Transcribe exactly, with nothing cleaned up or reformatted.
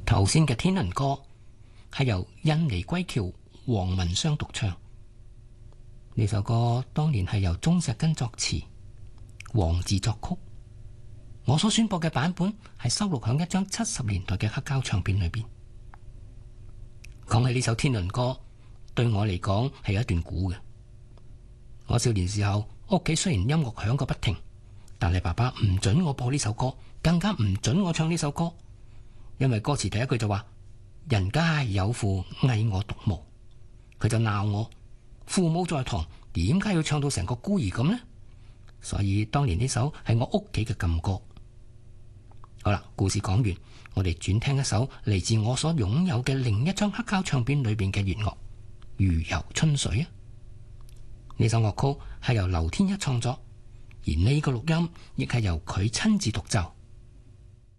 頭先嘅天倫歌係由印尼歸僑黃文湘獨唱，呢首歌當年係由鍾石根作詞，黃自作曲。我所選播嘅版本係收錄響一張七十年代嘅黑膠唱片裏邊。講起呢首天倫歌，對我嚟講係有一段古嘅。我少年時候屋企雖然音樂響個不停，但係爸爸唔准我播呢首歌，更加唔准我唱呢首歌，因為歌詞第一句就話人家有父偽我獨無，佢就鬧我父母在堂，點解要唱到成個孤兒咁呢？所以當年呢首係我屋企嘅禁歌。好啦，故事講完，我哋轉聽一首嚟自我所擁有嘅另一張黑膠唱片裏邊嘅粵樂《如游春水》啊！呢首樂曲係由劉天一創作，而呢個錄音亦係由佢親自獨奏。